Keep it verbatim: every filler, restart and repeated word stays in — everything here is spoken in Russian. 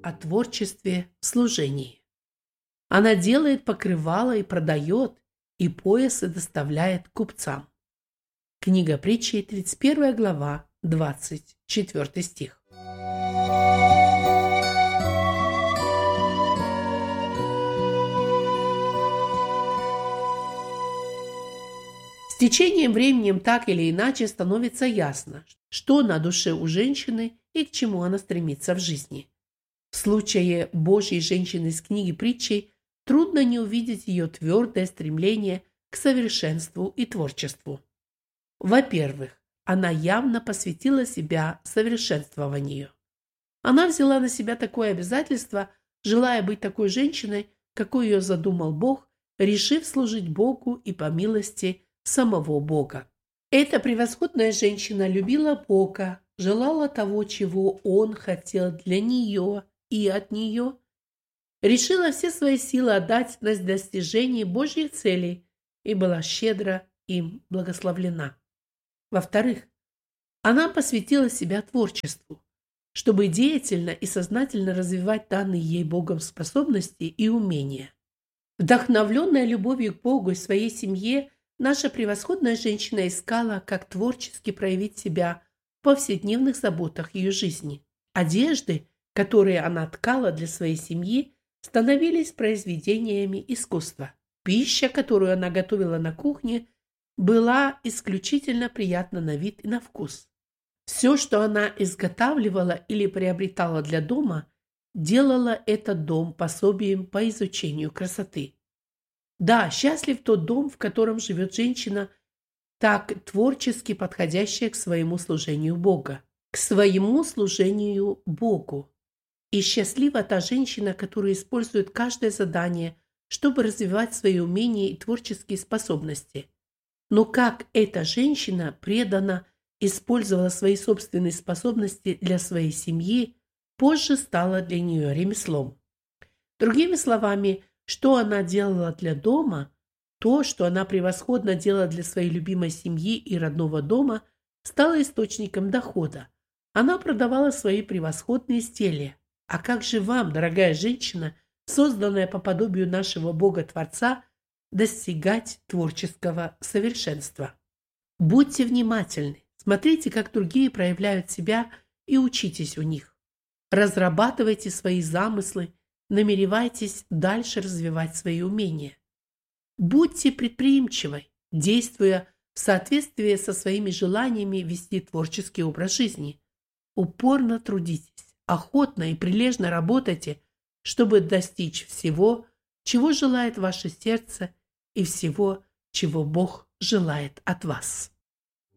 о творчестве в служении. Она делает покрывала и продает, и поясы доставляет купцам. Книга Притчей, тридцать первая глава, двадцать четвёртый стих. С течением времени так или иначе становится ясно, что на душе у женщины и к чему она стремится в жизни. В случае Божьей женщины из книги Притчей трудно не увидеть ее твердое стремление к совершенству и творчеству. Во-первых, она явно посвятила себя совершенствованию. Она взяла на себя такое обязательство, желая быть такой женщиной, какой ее задумал Бог, решив служить Богу и по милости самого Бога. Эта превосходная женщина любила Бога, желала того, чего Он хотел для нее и от нее, решила все свои силы отдать на достижение Божьих целей и была щедро им благословлена. Во-вторых, она посвятила себя творчеству, чтобы деятельно и сознательно развивать данные ей Богом способности и умения. Вдохновленная любовью к Богу и своей семье, наша превосходная женщина искала, как творчески проявить себя в повседневных заботах ее жизни. Одежды, которые она ткала для своей семьи, становились произведениями искусства. Пища, которую она готовила на кухне, была исключительно приятна на вид и на вкус. Все, что она изготавливала или приобретала для дома, делала этот дом пособием по изучению красоты. Да, счастлив тот дом, в котором живет женщина, так творчески подходящая к своему служению Бога, к своему служению Богу. И счастлива та женщина, которая использует каждое задание, чтобы развивать свои умения и творческие способности. Но как эта женщина преданно использовала свои собственные способности для своей семьи, позже стало для нее ремеслом. Другими словами, что она делала для дома, то, что она превосходно делала для своей любимой семьи и родного дома, стало источником дохода. Она продавала свои превосходные изделия. А как же вам, дорогая женщина, созданная по подобию нашего Бога-Творца, достигать творческого совершенства? Будьте внимательны, смотрите, как другие проявляют себя, и учитесь у них. Разрабатывайте свои замыслы, намеревайтесь дальше развивать свои умения. Будьте предприимчивой, действуя в соответствии со своими желаниями вести творческий образ жизни. Упорно трудитесь, охотно и прилежно работайте, чтобы достичь всего, чего желает ваше сердце, и всего, чего Бог желает от вас.